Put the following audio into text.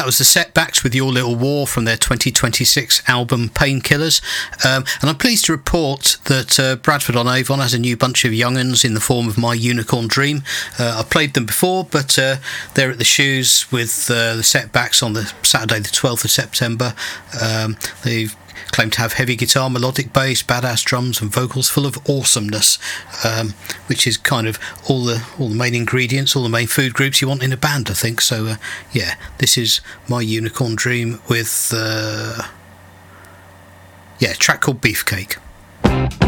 that was the Setbacks with Your Little War from their 2026 album Painkillers. And I'm pleased to report that Bradford-on-Avon has a new bunch of young'uns in the form of My Unicorn Dream. I've played them before, but they're at the Shoes with the Setbacks on the Saturday the 12th of September. They've claim to have heavy guitar, melodic bass, badass drums and vocals full of awesomeness, which is kind of all the main ingredients, all the main food groups you want in a band, I think. So this is My Unicorn Dream with a track called Beefcake.